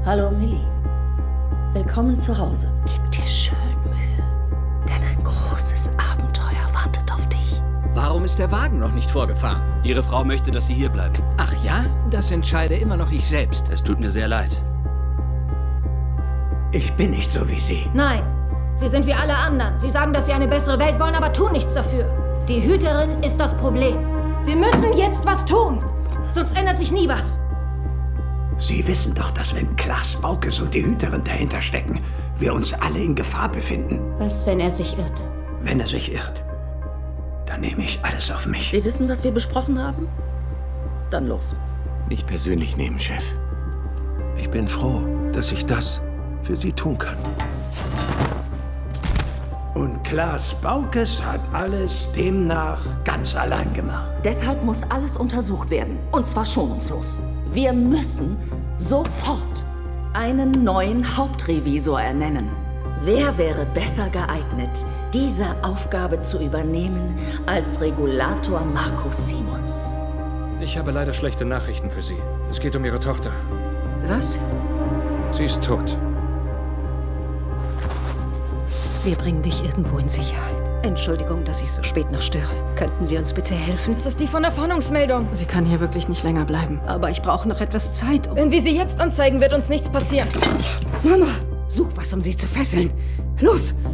Hallo Millie. Willkommen zu Hause. Gib dir schön Mühe, denn ein großes Abenteuer wartet auf dich. Warum ist der Wagen noch nicht vorgefahren? Ihre Frau möchte, dass Sie hier bleiben. Ach ja? Das entscheide immer noch ich selbst. Es tut mir sehr leid. Ich bin nicht so wie Sie. Nein, Sie sind wie alle anderen. Sie sagen, dass Sie eine bessere Welt wollen, aber tun nichts dafür. Die Hüterin ist das Problem. Wir müssen jetzt was tun, sonst ändert sich nie was. Sie wissen doch, dass wenn Klaas Baukes und die Hüterin dahinter stecken, wir uns alle in Gefahr befinden. Was, wenn er sich irrt? Wenn er sich irrt, dann nehme ich alles auf mich. Sie wissen, was wir besprochen haben? Dann los. Nicht persönlich nehmen, Chef. Ich bin froh, dass ich das für Sie tun kann. Und Klaas Baukes hat alles demnach ganz allein gemacht. Deshalb muss alles untersucht werden. Und zwar schonungslos. Wir müssen sofort einen neuen Hauptrevisor ernennen. Wer wäre besser geeignet, diese Aufgabe zu übernehmen, als Regulator Markus Simons? Ich habe leider schlechte Nachrichten für Sie. Es geht um Ihre Tochter. Was? Sie ist tot. Wir bringen dich irgendwo in Sicherheit. Entschuldigung, dass ich so spät noch störe. Könnten Sie uns bitte helfen? Das ist die von der Fahndungsmeldung. Sie kann hier wirklich nicht länger bleiben. Aber ich brauche noch etwas Zeit, Wenn wir sie jetzt anzeigen, wird uns nichts passieren. Mama, such was, um sie zu fesseln. Los!